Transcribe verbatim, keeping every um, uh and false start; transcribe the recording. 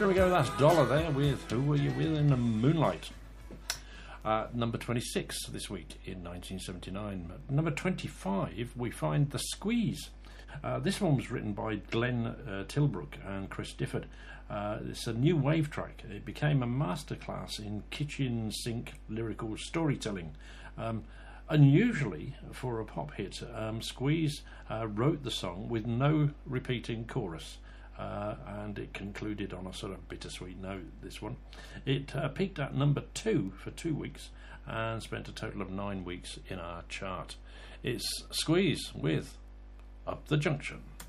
There we go, that's Dollar there with Who Were You With in the Moonlight. Uh, number twenty-six this week in nineteen seventy-nine. Number twenty-five, we find The Squeeze. Uh, this one was written by Glenn uh, Tilbrook and Chris Difford. Uh, it's a new wave track. It became a masterclass in kitchen sink lyrical storytelling. Um, unusually for a pop hit, um, Squeeze uh, wrote the song with no repeating chorus. Uh, and it concluded on a sort of bittersweet note, this one. It uh, peaked at number two for two weeks and spent a total of nine weeks in our chart. It's Squeeze with Up the Junction.